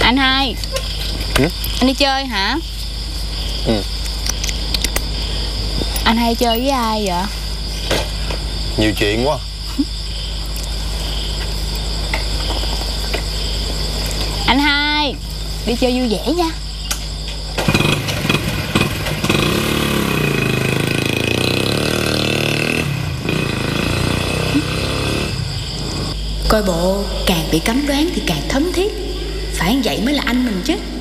Anh hai. Ừ? Anh đi chơi hả? Ừ. Anh hay chơi với ai vậy? Nhiều chuyện quá. Anh hai, đi chơi vui vẻ nha. Coi bộ càng bị cấm đoán thì càng thấm thiết. Phải vậy mới là anh mình chứ.